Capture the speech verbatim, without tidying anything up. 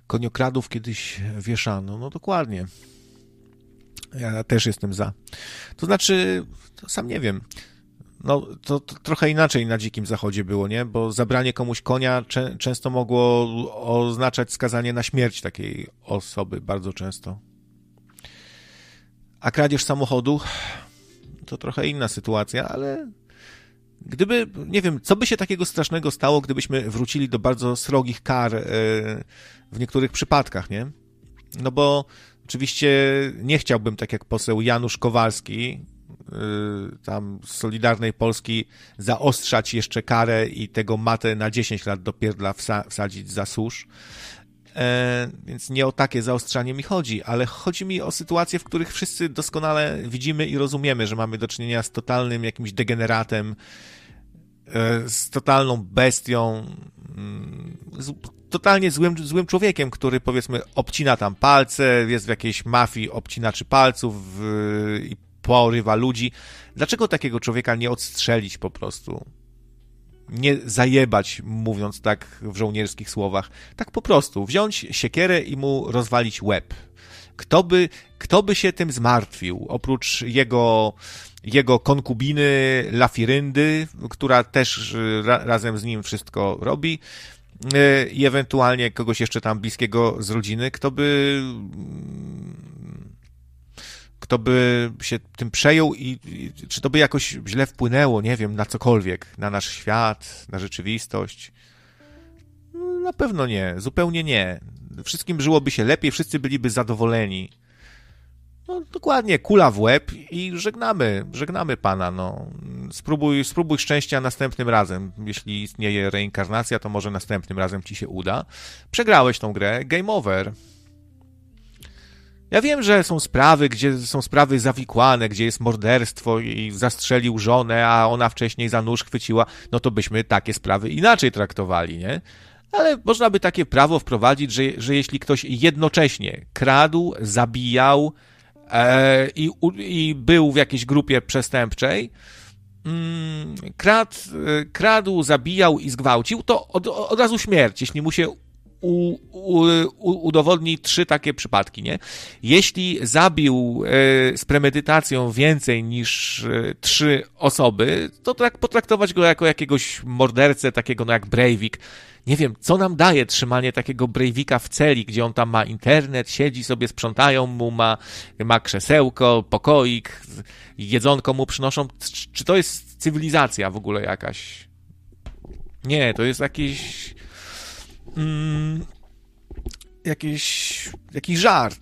koniokradów kiedyś wieszano. No dokładnie. Ja też jestem za. To znaczy, to sam nie wiem. No, to, to trochę inaczej na Dzikim Zachodzie było, nie? Bo zabranie komuś konia cze- często mogło oznaczać skazanie na śmierć takiej osoby, bardzo często. A kradzież samochodu to trochę inna sytuacja, ale gdyby, nie wiem, co by się takiego strasznego stało, gdybyśmy wrócili do bardzo srogich kar yy, w niektórych przypadkach, nie? No bo oczywiście nie chciałbym, tak jak poseł Janusz Kowalski, tam z Solidarnej Polski, zaostrzać jeszcze karę i tego matę na dziesięć lat do pierdla wsa- wsadzić za susz. E, więc nie o takie zaostrzanie mi chodzi, ale chodzi mi o sytuacje, w których wszyscy doskonale widzimy i rozumiemy, że mamy do czynienia z totalnym jakimś degeneratem, e, z totalną bestią, z totalnie złym, złym człowiekiem, który, powiedzmy, obcina tam palce, jest w jakiejś mafii obcinaczy palców w, i porywa ludzi. Dlaczego takiego człowieka nie odstrzelić po prostu? Nie zajebać, mówiąc tak w żołnierskich słowach. Tak po prostu. Wziąć siekierę i mu rozwalić łeb. Kto by, kto by się tym zmartwił? Oprócz jego, jego konkubiny Lafiryndy, która też ra, razem z nim wszystko robi, i ewentualnie kogoś jeszcze tam bliskiego z rodziny, kto by kto by się tym przejął i, i czy to by jakoś źle wpłynęło, nie wiem, na cokolwiek, na nasz świat, na rzeczywistość. Na pewno nie, zupełnie nie. Wszystkim żyłoby się lepiej, wszyscy byliby zadowoleni. No dokładnie, kula w łeb i żegnamy, żegnamy pana, no. Spróbuj, spróbuj szczęścia następnym razem. Jeśli istnieje reinkarnacja, to może następnym razem ci się uda. Przegrałeś tą grę, game over. Ja wiem, że są sprawy, gdzie są sprawy zawikłane, gdzie jest morderstwo i zastrzelił żonę, a ona wcześniej za nóż chwyciła, no to byśmy takie sprawy inaczej traktowali, nie? Ale można by takie prawo wprowadzić, że, że jeśli ktoś jednocześnie kradł, zabijał e, i, i był w jakiejś grupie przestępczej, mm, kradł, kradł, zabijał i zgwałcił, to od, od razu śmierć, jeśli mu się U, u, u, udowodni trzy takie przypadki, nie? Jeśli zabił e, z premedytacją więcej niż e, trzy osoby, to tak potraktować go jako jakiegoś mordercę, takiego no jak Breivik. Nie wiem, co nam daje trzymanie takiego Breivika w celi, gdzie on tam ma internet, siedzi sobie, sprzątają mu, ma, ma krzesełko, pokoik, jedzonko mu przynoszą. Czy to jest cywilizacja w ogóle jakaś? Nie, to jest jakiś... Mm, jakiś, jakiś żart.